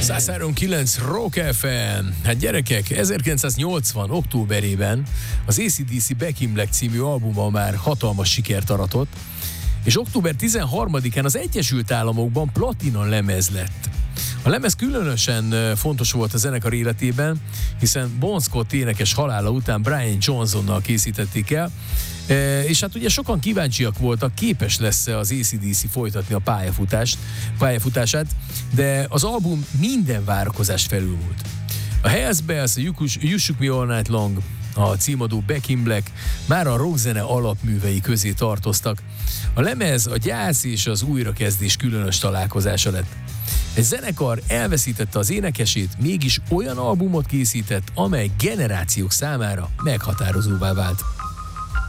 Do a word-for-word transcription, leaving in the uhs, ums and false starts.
száz három kilenc Rock ef em. Hát gyerekek, ezerkilencszáznyolcvan októberében az á cé dé cé Back in Black című albuma már hatalmas sikert aratott, és október tizenharmadikán az Egyesült Államokban platina lemez lett. A lemez különösen fontos volt a zenekar életében, hiszen Bon Scott énekes halála után Brian Johnsonnal készítették el, és hát ugye sokan kíváncsiak voltak, képes lesz-e az á cé dé cé folytatni a pályafutást, pályafutását, de az album minden várakozás felülmúlt. A Hells Bells, a You Shook Me All Night Long, a címadó Back in Black már a rockzene alapművei közé tartoztak. A lemez a gyász és az újrakezdés különös találkozása lett. Egy zenekar elveszítette az énekesét, mégis olyan albumot készített, amely generációk számára meghatározóvá vált.